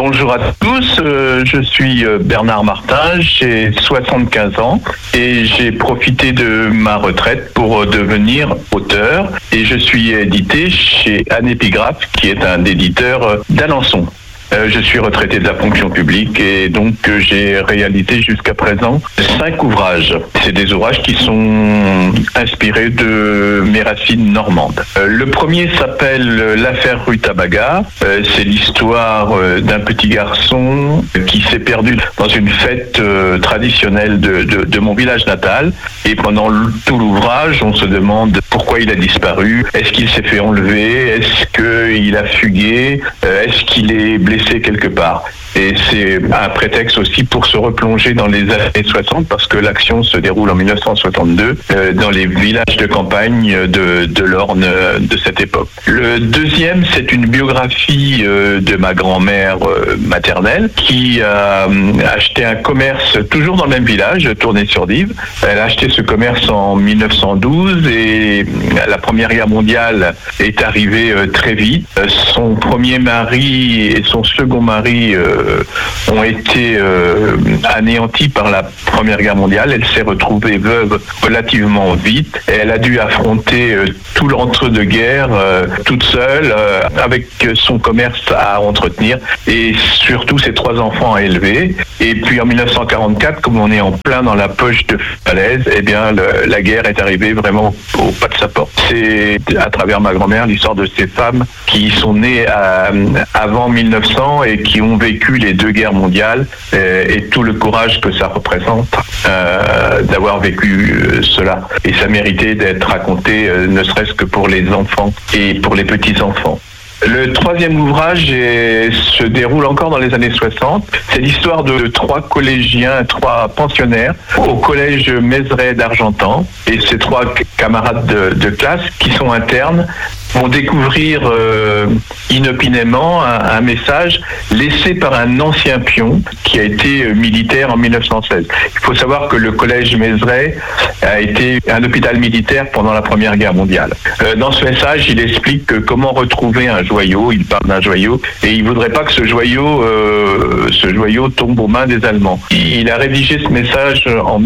Bonjour à tous, je suis Bernard Martin, j'ai 75 ans et j'ai profité de ma retraite pour devenir auteur et je suis édité chez Anépigraphe qui est un éditeur d'Alençon. Je suis retraité de la fonction publique et donc j'ai réalisé jusqu'à présent 5 ouvrages. C'est des ouvrages qui sont inspirés de mes racines normandes. Le premier s'appelle L'affaire Rutabaga. C'est l'histoire d'un petit garçon qui s'est perdu dans une fête traditionnelle de mon village natal. Et pendant tout l'ouvrage, on se demande pourquoi il a disparu. Est-ce qu'il s'est fait enlever? Est-ce qu'il a fugué? Est-ce qu'il est blessé quelque part? Et c'est un prétexte aussi pour se replonger dans les années 60 parce que l'action se déroule en 1962 dans les villages de campagne de l'Orne de cette époque. Le deuxième, c'est une biographie de ma grand-mère maternelle qui a acheté un commerce toujours dans le même village, Tournai-sur-Dive. Elle a acheté ce commerce en 1912 et la Première Guerre mondiale est arrivée très vite. Son premier mari et son second mari ont été anéantis par la Première Guerre mondiale. Elle s'est retrouvée veuve relativement vite et elle a dû affronter tout l'entre-deux-guerres toute seule avec son commerce à entretenir et surtout ses 3 enfants à élever. Et puis en 1944, comme on est en plein dans la poche de falaise, eh bien la guerre est arrivée vraiment au pas de sa porte. C'est à travers ma grand-mère l'histoire de ces femmes qui sont nées avant 1900 et qui ont vécu les 2 guerres mondiales et tout le courage que ça représente d'avoir vécu cela. Et ça méritait d'être raconté ne serait-ce que pour les enfants et pour les petits-enfants. Le troisième ouvrage se déroule encore dans les années 60. C'est l'histoire de 3 collégiens, 3 pensionnaires au collège Mézeray d'Argentan. Et ces 3 camarades de classe qui sont internes vont découvrir inopinément un message laissé par un ancien pion qui a été militaire en 1916. Il faut savoir que le collège Mézeray a été un hôpital militaire pendant la Première Guerre mondiale. Dans ce message, il explique comment retrouver un joyau. Il parle d'un joyau et il voudrait pas que ce joyau tombe aux mains des Allemands. Il a rédigé ce message en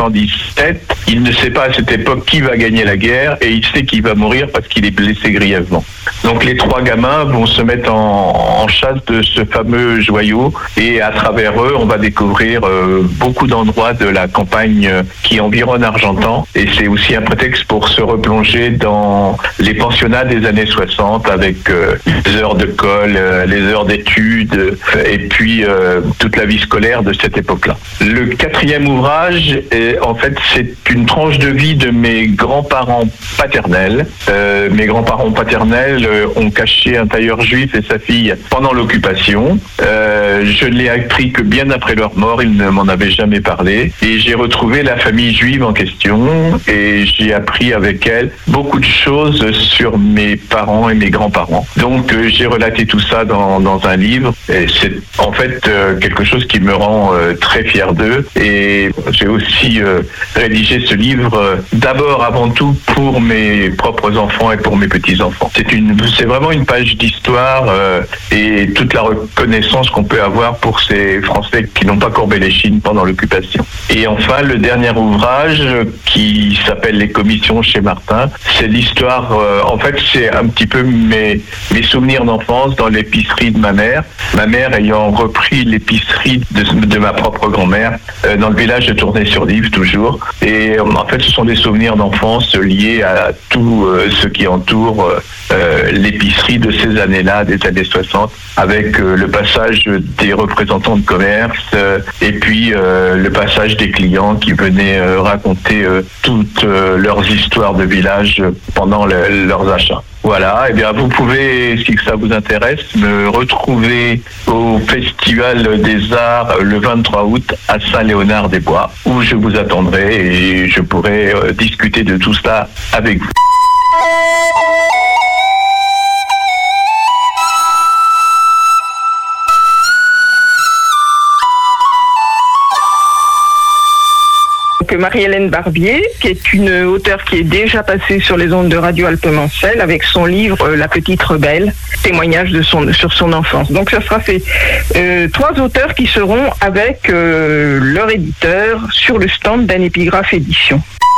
1917. Il ne sait pas à cette époque qui va gagner la guerre et il sait qu'il va mourir parce qu'il est blessé grièvement. Donc les 3 gamins vont se mettre en chasse de ce fameux joyau et à travers eux, on va découvrir beaucoup d'endroits de la campagne qui environne Argentan et c'est aussi un prétexte pour se replonger dans les pensionnats des années 60 avec les heures de colle, les heures d'études et puis toute la vie scolaire de cette époque-là. Le 4e ouvrage, en fait, c'est une tranche de vie de mes grands-parents paternels. Mes grands-parents paternels ont caché un tailleur juif et sa fille pendant l'occupation. Je ne l'ai appris que bien après leur mort, ils ne m'en avaient jamais parlé. Et j'ai retrouvé la famille juive en question et j'ai appris avec elle beaucoup de choses sur mes parents et mes grands-parents. Donc j'ai relaté tout ça dans un livre et c'est en fait quelque chose qui me rend très fier d'eux. Et j'ai aussi rédigé ce livre d'abord avant tout pour mes propres enfants et pour mes petits-enfants. C'est vraiment une page d'histoire et toute la reconnaissance qu'on peut avoir pour ces Français qui n'ont pas courbé les chines pendant l'occupation. Et enfin, le dernier ouvrage qui s'appelle Les commissions chez Martin, c'est l'histoire, en fait, c'est un petit peu mes souvenirs d'enfance dans l'épicerie de ma mère ayant repris l'épicerie de ma propre grand-mère dans le village de Tournai-sur-Dive toujours. Et en fait, ce sont des souvenirs d'enfance liés à tout ce qui entoure l'épicerie de ces années-là, des années 60, avec le passage des représentants de commerce et puis le passage des clients qui venaient raconter toutes leurs histoires de village pendant leurs achats. Voilà, et bien vous pouvez, si ça vous intéresse, me retrouver au Festival des Arts le 23 août à Saint-Léonard-des-Bois, où je vous attendrai et je pourrai discuter de tout cela avec vous. Marie-Hélène Barbier, qui est une auteure qui est déjà passée sur les ondes de Radio Alpemancel avec son livre La Petite Rebelle, témoignage sur son enfance. Donc ça sera ces 3 auteurs qui seront avec leur éditeur sur le stand d'Anne Épigraphe Édition.